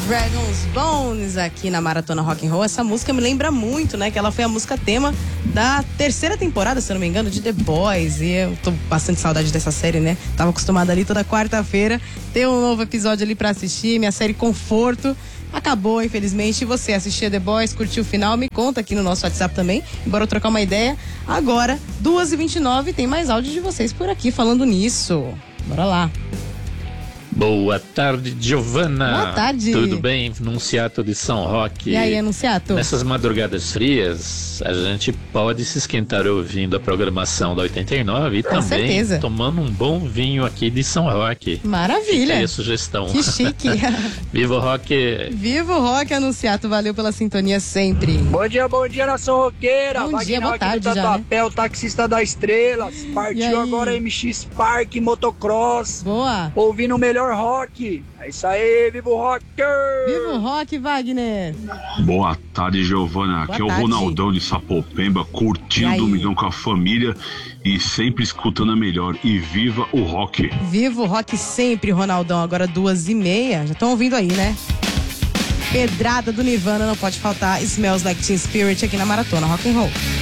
Dragon's Bones aqui na Maratona Rock and Roll. Essa música me lembra muito, né? Que ela foi a música tema da terceira temporada, se eu não me engano, de The Boys. E eu tô bastante saudade dessa série, né? Tava acostumada ali toda quarta-feira ter um novo episódio ali pra assistir. Minha série Conforto acabou, infelizmente. E você assistia The Boys, curtiu o final? Me conta aqui no nosso WhatsApp também. Bora trocar uma ideia. Agora, 2h29, tem mais áudio de vocês por aqui falando nisso. Bora lá. Boa tarde, Giovana. Boa tarde. Tudo bem? Anunciato de São Roque. E aí, Anunciato? Nessas madrugadas frias, a gente pode se esquentar ouvindo a programação da 89 e Com também certeza. tomando um bom vinho aqui de São Roque. Maravilha. Fica aí a sugestão. Que chique. Viva o Rock! Viva o Rock, Anunciato. Valeu pela sintonia sempre. Bom dia, nação roqueira. Bom dia, boa tarde do já, Tatuapé, o taxista da Estrelas. E aí? Partiu agora MX Park Motocross. Boa. Ouvindo o melhor rock. É isso aí, viva o rock! Viva o Rock, Wagner. Boa tarde, Giovana. Aqui é o tarde. Ronaldão de Sapopemba, E curtindo aí? o Domingão com a família e sempre escutando a melhor. E viva o rock! Viva o Rock sempre, Ronaldão. Agora 2h30. Já estão ouvindo aí, né? Pedrada do Nirvana, não pode faltar. Smells Like Teen Spirit aqui na Maratona Rock and Roll.